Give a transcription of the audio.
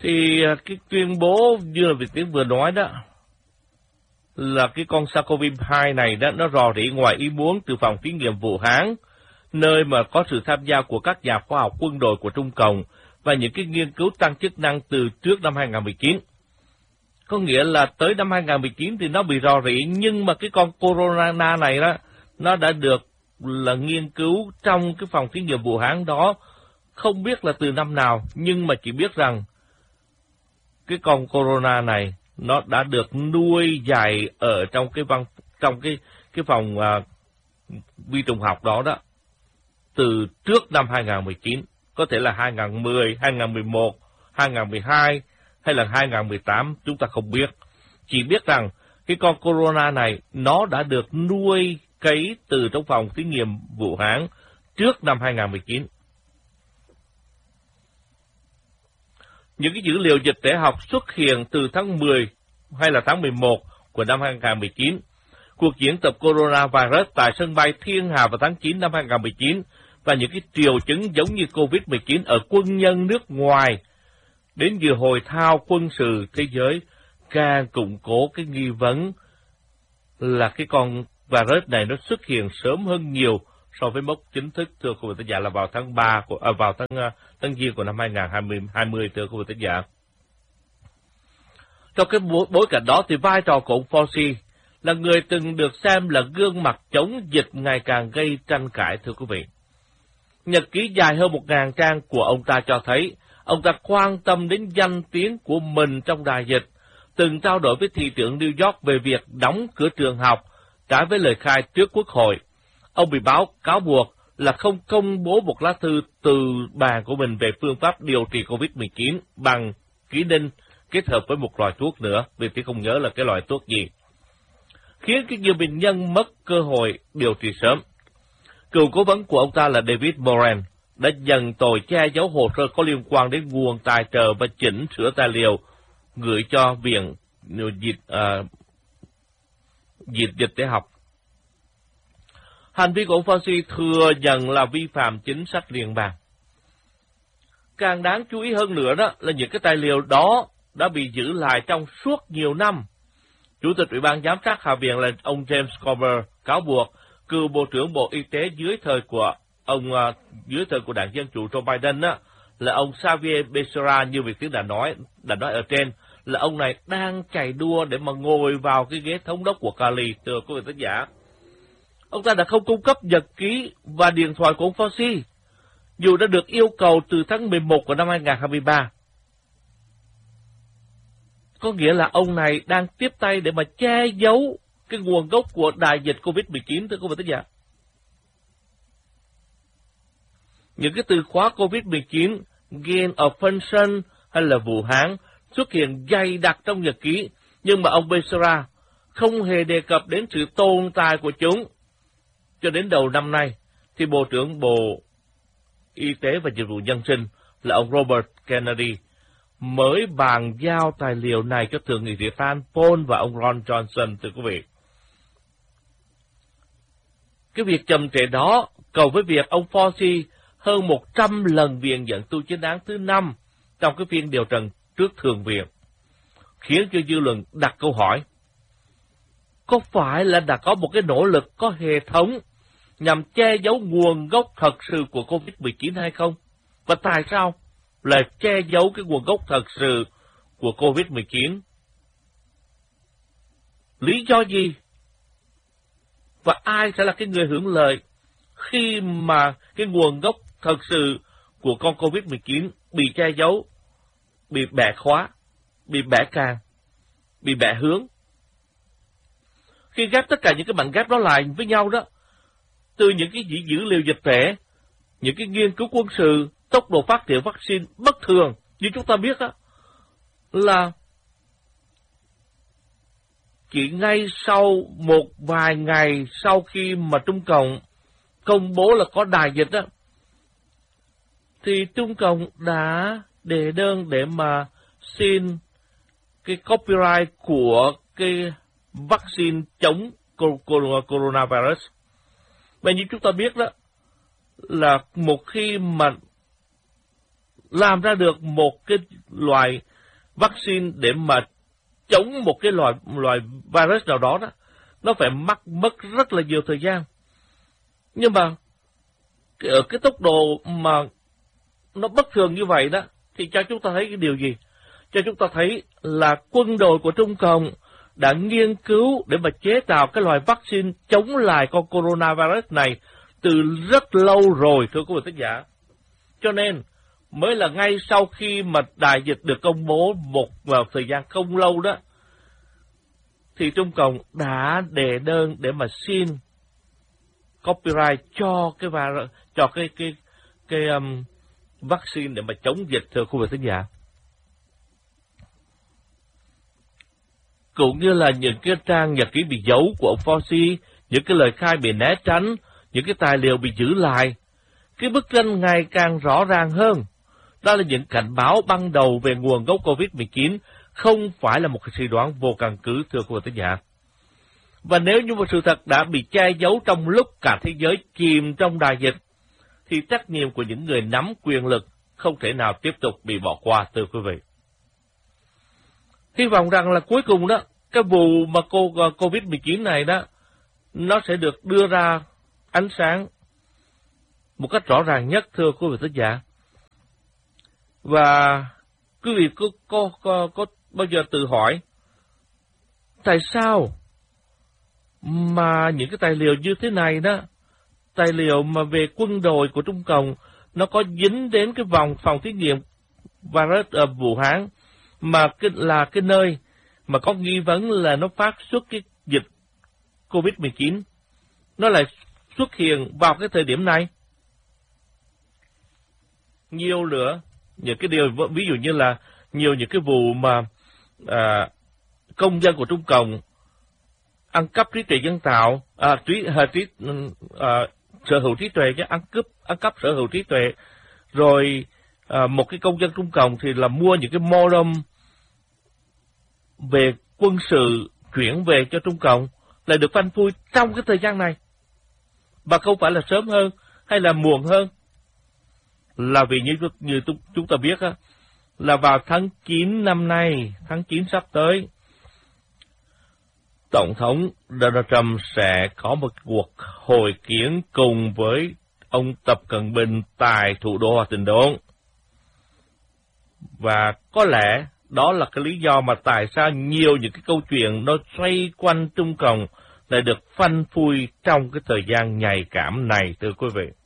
Thì cái tuyên bố như là Việt Tiến vừa nói đó, là cái con SARS-CoV-2 này đó, nó rò rỉ ngoài ý muốn từ phòng thí nghiệm Vũ Hán, nơi mà có sự tham gia của các nhà khoa học quân đội của Trung Cộng và những cái nghiên cứu tăng chức năng từ trước năm 2019. Có nghĩa là tới năm 2019 thì nó bị rò rỉ, nhưng mà cái con corona này đó, nó đã được là nghiên cứu trong cái phòng thí nghiệm Vũ Hán đó, không biết là từ năm nào, nhưng mà chỉ biết rằng cái con corona này nó đã được nuôi dạy ở trong cái phòng vi trùng học đó đó, từ trước năm 2019, có thể là 2010, 2011, 2012 hay là 2018, chúng ta không biết. Chỉ biết rằng cái con corona này nó đã được nuôi cấy từ trong phòng thí nghiệm Vũ Hán trước năm 2019. Những cái dữ liệu dịch tễ học xuất hiện từ tháng 10 hay là tháng 11 của năm 2019. Cuộc diễn tập coronavirus tại sân bay Thiên Hà vào tháng 9 năm 2019 và những cái triệu chứng giống như COVID-19 ở quân nhân nước ngoài đến dự hội thao quân sự thế giới càng củng cố cái nghi vấn là cái con virus này nó xuất hiện sớm hơn nhiều so với mốc chính thức, thưa quý vị thính giả, là vào tháng 3 vào tháng Giêng của năm 2020, thưa quý vị thính giả. Trong cái bối cảnh đó thì vai trò của ông Fauci là người từng được xem là gương mặt chống dịch ngày càng gây tranh cãi, thưa quý vị. Nhật ký dài hơn 1.000 trang của ông ta cho thấy ông ta quan tâm đến danh tiếng của mình trong đại dịch, từng trao đổi với thị trưởng New York về việc đóng cửa trường học trái với lời khai trước Quốc hội. Ông bị cáo buộc là không công bố một lá thư từ bàn của mình về phương pháp điều trị COVID-19 bằng ký đinh kết hợp với một loại thuốc nữa, vì tôi không nhớ là cái loại thuốc gì, khiến cái nhiều bệnh nhân mất cơ hội điều trị sớm. Cựu cố vấn của ông ta là David Moran đã dần tội che giấu hồ sơ có liên quan đến nguồn tài trợ và chỉnh sửa tài liệu gửi cho Viện Dịch tễ học. Hành vi của ông Fauci thừa nhận là vi phạm chính sách liên bang. Càng đáng chú ý hơn nữa đó là những cái tài liệu đó đã bị giữ lại trong suốt nhiều năm. Chủ tịch Ủy ban Giám sát Hạ viện là ông James Comer cáo buộc cựu Bộ trưởng Bộ Y tế dưới thời của Đảng Dân Chủ Joe Biden đó, là ông Xavier Becerra, như Việt Tiến đã nói ở trên, là ông này đang chạy đua để mà ngồi vào cái ghế thống đốc của Cali, thưa quý vị thính giả. Ông ta đã không cung cấp nhật ký và điện thoại của ông Fauci, dù đã được yêu cầu từ tháng 11 của năm 2023. Có nghĩa là ông này đang tiếp tay để mà che giấu cái nguồn gốc của đại dịch COVID-19, thưa quý vị thính giả. Những cái từ khóa COVID-19, gain of function hay là Vũ Hán xuất hiện dày đặc trong nhật ký, nhưng mà ông Becerra không hề đề cập đến sự tồn tại của chúng. Cho đến đầu năm nay, thì Bộ trưởng Bộ Y tế và Dịch vụ Nhân sinh là ông Robert Kennedy mới bàn giao tài liệu này cho Thượng nghị sĩ Rand Paul và ông Ron Johnson, thưa quý vị. Cái việc chậm trễ đó, cộng với việc ông Fauci hơn 100 lần viện dẫn tù chính án thứ 5 trong cái phiên điều trần trước Thượng viện, khiến cho dư luận đặt câu hỏi, có phải là đã có một cái nỗ lực có hệ thống nhằm che giấu nguồn gốc thật sự của COVID-19 hay không? Và tại sao lại che giấu cái nguồn gốc thật sự của COVID-19? Lý do gì? Và ai sẽ là cái người hưởng lợi khi mà cái nguồn gốc thật sự của con COVID-19 bị che giấu, bị bẻ khóa, bị bẻ càng, bị bẻ hướng? Khi ghép tất cả những cái mảnh ghép đó lại với nhau đó, từ những cái dữ liệu dịch tễ, những cái nghiên cứu quân sự, tốc độ phát triển vaccine bất thường, như chúng ta biết đó, là chỉ ngay sau một vài ngày sau khi mà Trung Cộng công bố là có đại dịch đó, thì Trung Cộng đã đề đơn để mà xin cái copyright của cái vaccine chống coronavirus. Và như chúng ta biết đó, là một khi mà làm ra được một cái loại vaccine để mà chống một cái loại virus nào đó, nó phải mất rất là nhiều thời gian. Nhưng mà ở cái tốc độ mà nó bất thường như vậy đó, thì cho chúng ta thấy cái điều gì? Cho chúng ta thấy là quân đội của Trung Cộng đã nghiên cứu để mà chế tạo cái loại vaccine chống lại con coronavirus này từ rất lâu rồi, thưa quý vị thính giả. Cho nên, mới là ngay sau khi mà đại dịch được công bố vào thời gian không lâu đó, thì Trung Cộng đã đề đơn để mà xin copyright cho cái vaccine để mà chống dịch, thưa quý vị thính giả. Cũng như là những cái trang nhật ký bị giấu của ông Fauci, những cái lời khai bị né tránh, những cái tài liệu bị giữ lại. Cái bức tranh ngày càng rõ ràng hơn. Đó là những cảnh báo ban đầu về nguồn gốc COVID-19, không phải là một cái suy đoán vô căn cứ, thưa quý vị thính giả. Và nếu như một sự thật đã bị che giấu trong lúc cả thế giới chìm trong đại dịch, thì trách nhiệm của những người nắm quyền lực không thể nào tiếp tục bị bỏ qua, thưa quý vị. Hy vọng rằng là cuối cùng đó, cái vụ mà COVID-19 này đó, nó sẽ được đưa ra ánh sáng một cách rõ ràng nhất, thưa quý vị thính giả. Và quý vị có bao giờ tự hỏi, tại sao mà những cái tài liệu như thế này đó, tài liệu mà về quân đội của Trung Cộng, nó có dính đến cái phòng thí nghiệm virus ở Vũ Hán, mà là cái nơi mà có nghi vấn là nó phát xuất cái dịch COVID-19, nó lại xuất hiện vào cái thời điểm này. Nhiều nữa, những cái điều ví dụ như là nhiều những cái vụ mà công dân của Trung Cộng ăn cắp trí tuệ nhân tạo, sở hữu trí tuệ chứ, ăn cắp sở hữu trí tuệ, rồi một cái công dân Trung Cộng thì là mua những cái modem về quân sự chuyển về cho Trung Cộng, lại được phanh phui trong cái thời gian này, và không phải là sớm hơn hay là muộn hơn, là vì như chúng ta biết á, là vào tháng 9 năm nay, tháng 9 sắp tới, Tổng thống Donald Trump sẽ có một cuộc hội kiến cùng với ông Tập Cận Bình tại thủ đô Washington. Và có lẽ đó là cái lý do mà tại sao nhiều những cái câu chuyện nó xoay quanh Trung Cộng lại được phanh phui trong cái thời gian nhạy cảm này, thưa quý vị.